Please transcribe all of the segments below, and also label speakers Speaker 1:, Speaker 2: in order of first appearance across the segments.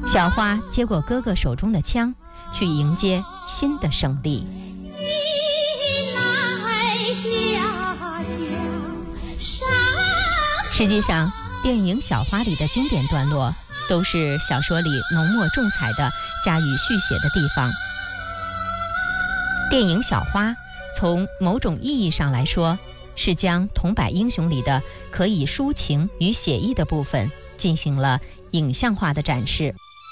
Speaker 1: 小花接过哥哥手中的枪，去迎接新的胜利。实际上，电影《小花》里的经典段落，都是小说里浓墨重彩的加以续写的地方。电影《小花》从某种意义上来说，是将桐柏英雄里的可以抒情与写意的部分进行了影像化的展示。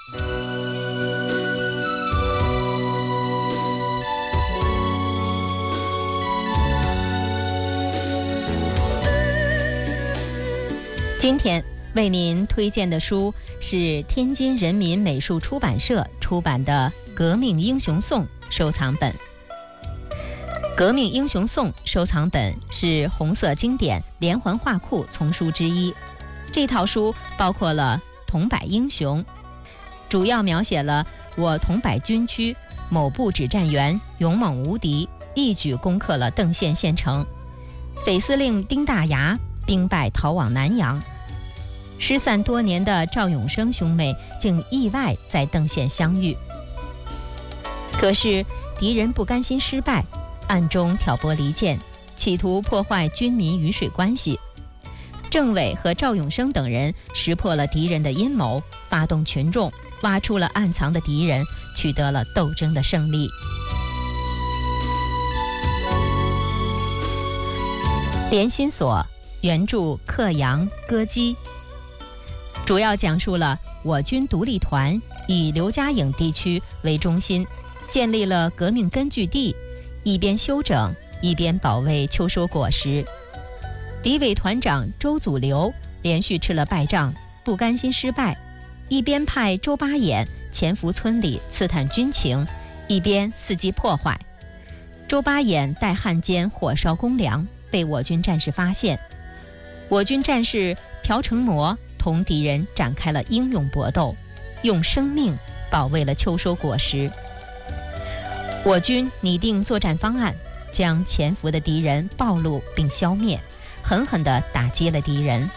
Speaker 1: 今天为您推荐的书是天津人民美术出版社出版的《革命英雄颂》收藏本。《革命英雄颂》收藏本是红色经典连环画库丛书之一。这套书包括了桐柏英雄，主要描写了我桐柏军区某部指战员勇猛无敌，一举攻克了邓县县城，匪司令丁大牙兵败逃往南阳。失散多年的赵永生兄妹竟意外在邓县相遇。可是敌人不甘心失败，暗中挑拨离间，企图破坏军民鱼水关系。政委和赵永生等人识破了敌人的阴谋，发动群众挖出了暗藏的敌人，取得了斗争的胜利。连心所，原著克阳、歌姬，主要讲述了我军独立团以刘家营地区为中心，建立了革命根据地，一边休整，一边保卫秋收果实。敌伪团长周祖流连续吃了败仗，不甘心失败，一边派周八眼潜伏村里刺探军情，一边伺机破坏。周八眼带汉奸火烧公粮，被我军战士发现。我军战士朴成模同敌人展开了英勇搏斗，用生命保卫了秋收果实。我军拟定作战方案，将潜伏的敌人暴露并消灭，狠狠地打击了敌人。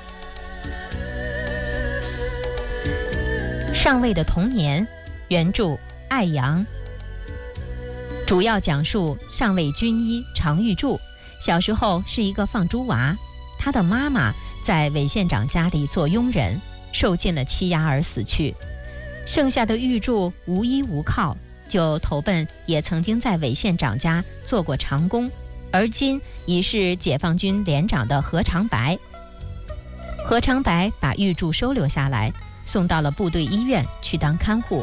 Speaker 1: 上尉的童年，原著艾阳，主要讲述上尉军医常玉柱小时候是一个放猪娃，他的妈妈在韦县长家里做佣人，受尽了欺压而死去。剩下的玉柱无依无靠，就投奔也曾经在韦县长家做过长工，而今已是解放军连长的何长白。何长白把玉柱收留下来，送到了部队医院去当看护。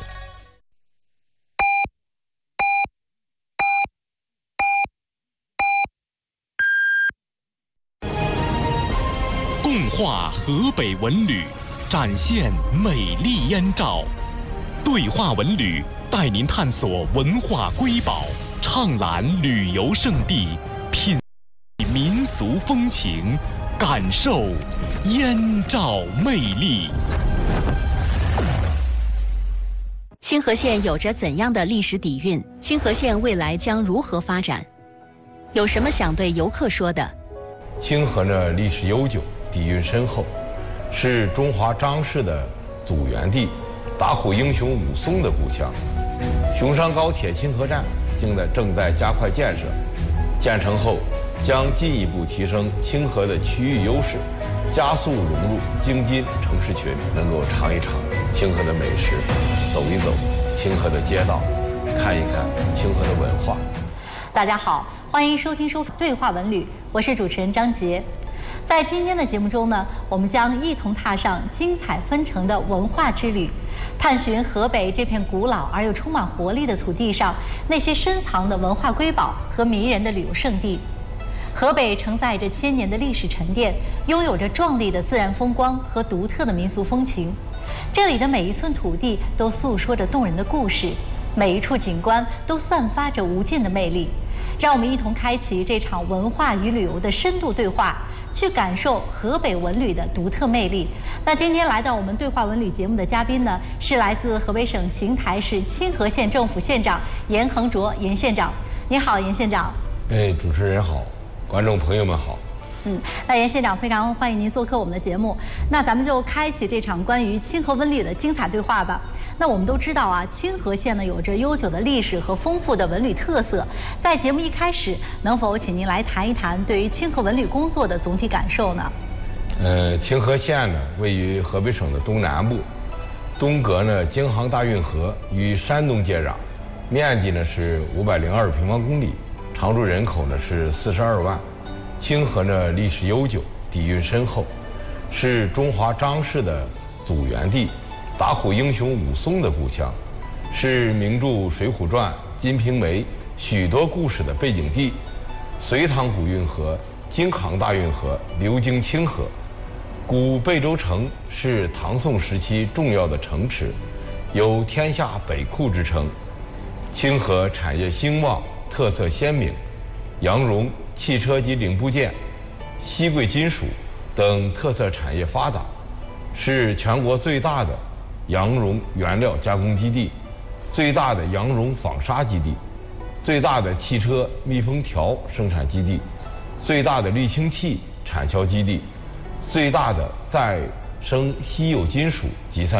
Speaker 2: 共话河北文旅，展现美丽燕赵。对话文旅带您探索文化瑰宝，畅览旅游胜地，品民俗风情，感受燕赵魅力。
Speaker 3: 清河县有着怎样的历史底蕴？清河县未来将如何发展？有什么想对游客说的？
Speaker 4: 清河呢，历史悠久，底蕴深厚，是中华张氏的祖源地，打虎英雄武松的故乡。雄山高铁清河站正在加快建设，建成后将进一步提升清河的区域优势，加速融入京津城市群，能够尝一尝清河的美食，走一走清河的街道，看一看清河的文化。
Speaker 5: 大家好，欢迎收听对话文旅，我是主持人张杰。在今天的节目中呢，我们将一同踏上精彩纷呈的文化之旅，探寻河北这片古老而又充满活力的土地上那些深藏的文化瑰宝和迷人的旅游胜地。河北承载着千年的历史沉淀，拥有着壮丽的自然风光和独特的民俗风情。这里的每一寸土地都诉说着动人的故事，每一处景观都散发着无尽的魅力。让我们一同开启这场文化与旅游的深度对话，去感受河北文旅的独特魅力。那今天来到我们对话文旅节目的嘉宾呢，是来自河北省邢台市清河县政府县长严恒卓严县长。您好，严县长。
Speaker 4: 主持人好，观众朋友们好。
Speaker 5: 那严县长非常欢迎您做客我们的节目。那咱们就开启这场关于清河文旅的精彩对话吧。那我们都知道啊，清河县呢有着悠久的历史和丰富的文旅特色。在节目一开始，能否请您来谈一谈对于清河文旅工作的总体感受呢？
Speaker 4: 清河县呢位于河北省的东南部，东隔呢京杭大运河，与山东接壤，面积呢是502平方公里，常住人口呢是42万。清河呢历史悠久，底蕴深厚，是中华张氏的祖源地，打虎英雄武松的故乡，是名著《水浒传》《金瓶梅》许多故事的背景地。隋唐古运河、京杭大运河流经清河。古贝州城是唐宋时期重要的城池，有天下北库之称。清河产业兴旺，特色鲜明，羊绒、汽车及零部件、锡贵金属等特色产业发达，是全国最大的羊绒原料加工基地，最大的羊绒纺纱基地，最大的汽车密封条生产基地，最大的沥青器产销基地，最大的再生稀有金属集散